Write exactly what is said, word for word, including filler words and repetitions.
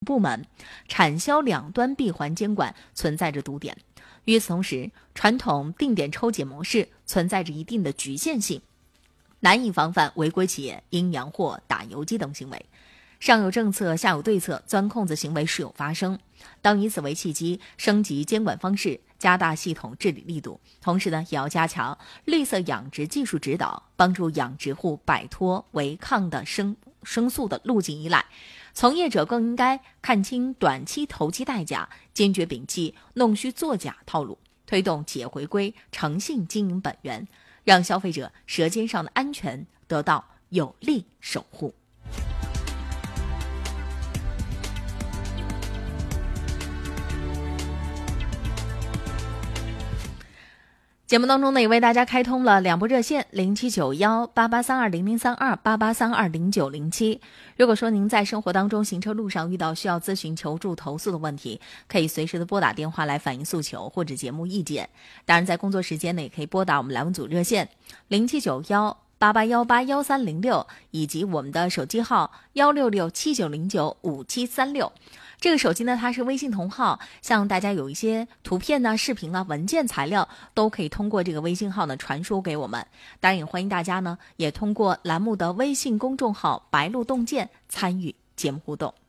部门，产销两端闭环监管存在着堵点。与此同时，传统定点抽检模式存在着一定的局限性，难以防范违规企业阴阳货、打游击等行为。上有政策，下有对策，钻空子行为时有发生。当以此为契机，升级监管方式，加大系统治理力度，同时呢，也要加强绿色养殖技术指导，帮助养殖户摆脱违抗的生生素的路径依赖。从业者更应该看清短期投机代价，坚决摒弃弄虚作假套路，推动企业回归诚信经营本源，让消费者舌尖上的安全得到有力守护。节目当中呢，也为大家开通了两部热线零七九幺八八三二零零三二八八三二零九零七。如果说您在生活当中行车路上遇到需要咨询求助投诉的问题，可以随时的拨打电话来反映诉求或者节目意见。当然在工作时间呢，也可以拨打我们栏目组热线零七九幺八八幺八幺三零六，以及我们的手机号幺六六七九零九五七三六。这个手机呢，它是微信同号，像大家有一些图片呢、视频啊、文件材料，都可以通过这个微信号呢传输给我们。当然也欢迎大家呢，也通过栏目的微信公众号白鹿洞见参与节目互动。